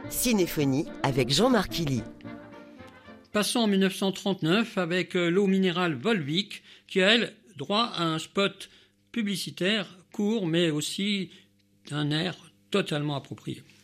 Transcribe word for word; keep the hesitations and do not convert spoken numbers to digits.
Cinéphonie avec Jean-Marc Killy. Passons en mille neuf cent trente-neuf avec l'eau minérale Volvic qui a, elle, droit à un spot publicitaire court mais aussi d'un air totalement approprié.